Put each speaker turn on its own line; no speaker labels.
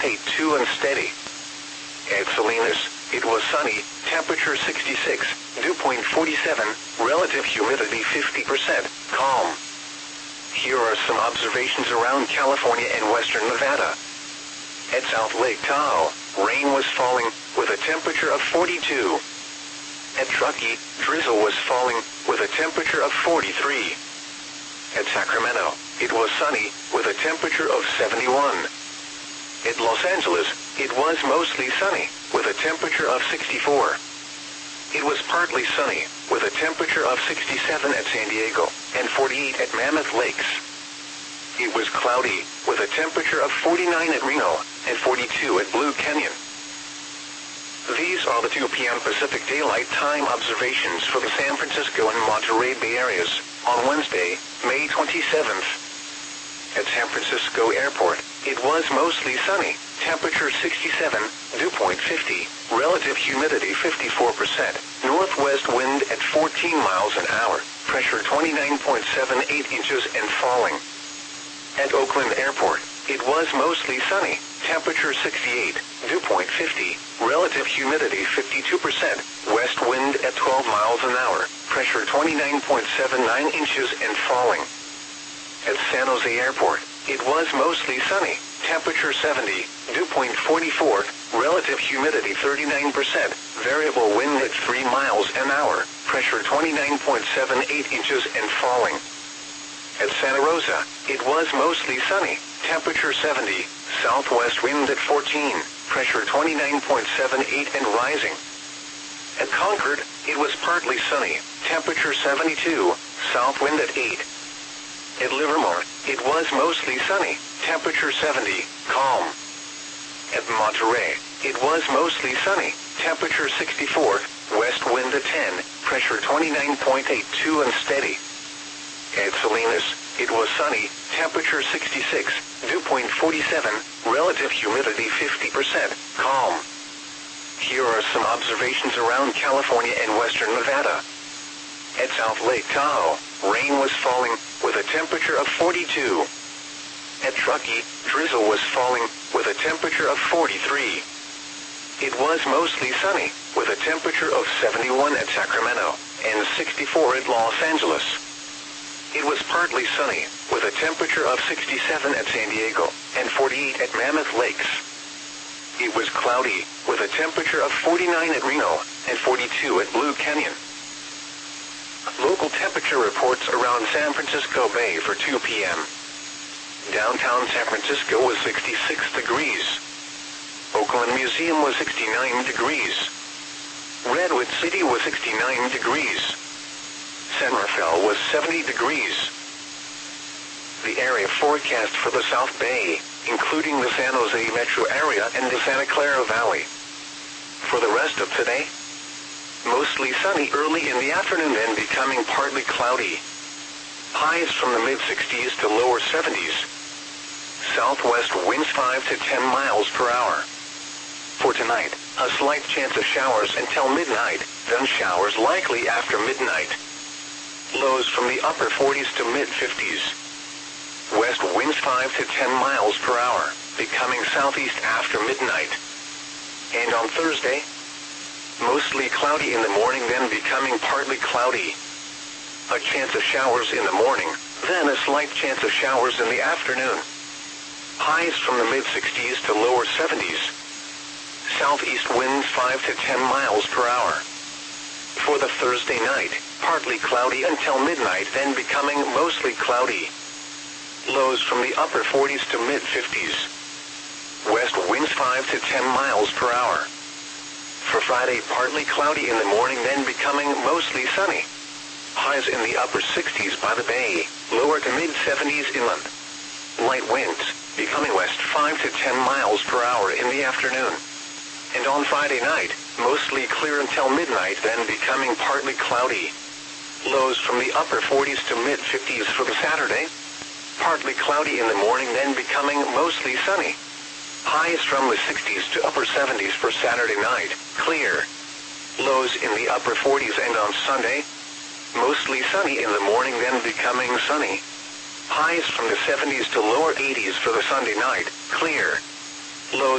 82 and steady. At Salinas, it was sunny, temperature 66, dew point 47, relative humidity 50%, calm. Here are some observations around California and western Nevada. At South Lake Tahoe, rain was falling, with a temperature of 42. At Truckee, drizzle was falling, with a temperature of 43. At Sacramento, it was sunny, with a temperature of 71. At Los Angeles, it was mostly sunny, with a temperature of 64. It was partly sunny, with a temperature of 67 at San Diego, and 48 at Mammoth Lakes. It was cloudy, with a temperature of 49 at Reno, and 42 at Blue Canyon. These are the 2 p.m. Pacific Daylight Time observations for the San Francisco and Monterey Bay areas, on Wednesday, May 27th. At San Francisco Airport, it was mostly sunny, temperature 67, dew point 50, relative humidity 54%, northwest wind at 14 miles an hour, pressure 29.78 inches and falling. At Oakland Airport, it was mostly sunny, temperature 68, dew point 50, relative humidity 52%, west wind at 12 miles an hour, pressure 29.79 inches and falling. At San Jose Airport, it was mostly sunny, temperature 70, dew point 44, relative humidity 39%, variable wind at 3 miles an hour, pressure 29.78 inches and falling. At Santa Rosa, it was mostly sunny, temperature 70, southwest wind at 14, pressure 29.78 and rising. At Concord, it was partly sunny, temperature 72, south wind at 8. At Livermore, it was mostly sunny, temperature 70, calm. At Monterey, it was mostly sunny, temperature 64, west wind at 10, pressure 29.82 and steady. At Salinas, it was sunny, temperature 66, dew point 47, relative humidity 50%, calm. Here are some observations around California and western Nevada. At South Lake Tahoe, rain was falling, with a temperature of 42. At Truckee, drizzle was falling, with a temperature of 43. It was mostly sunny, with a temperature of 71 at Sacramento, and 64 at Los Angeles. It was partly sunny, with a temperature of 67 at San Diego, and 48 at Mammoth Lakes. It was cloudy, with a temperature of 49 at Reno, and 42 at Blue Canyon. Local temperature reports around San Francisco Bay for 2 p.m. Downtown San Francisco was 66 degrees. Oakland Museum was 69 degrees. Redwood City was 69 degrees. San Rafael was 70 degrees. The area forecast for the South Bay, including the San Jose metro area and the Santa Clara Valley. For the rest of today, mostly sunny early in the afternoon, then becoming partly cloudy. Highs from the mid-60s to lower 70s. Southwest winds 5 to 10 miles per hour. For tonight, a slight chance of showers until midnight, then showers likely after midnight. Lows from the upper 40s to mid-50s. West winds 5 to 10 miles per hour, becoming southeast after midnight. And on Thursday, mostly cloudy in the morning, then becoming partly cloudy. A chance of showers in the morning, then a slight chance of showers in the afternoon. Highs from the mid-60s to lower 70s. Southeast winds 5 to 10 miles per hour. For the Thursday night, partly cloudy until midnight, then becoming mostly cloudy. Lows from the upper 40s to mid-50s. West winds 5 to 10 miles per hour. For Friday, partly cloudy in the morning, then becoming mostly sunny. Highs in the upper 60s by the bay, lower to mid-70s inland. Light winds, becoming west 5 to 10 miles per hour in the afternoon. And on Friday night, mostly clear until midnight, then becoming partly cloudy. Lows from the upper 40s to mid-50s for the Saturday. Partly cloudy in the morning, then becoming mostly sunny. Highs from the 60s to upper 70s for Saturday night, clear. Lows in the upper 40s, and on Sunday, mostly sunny in the morning, then becoming sunny. Highs from the 70s to lower 80s for the Sunday night, clear. Lows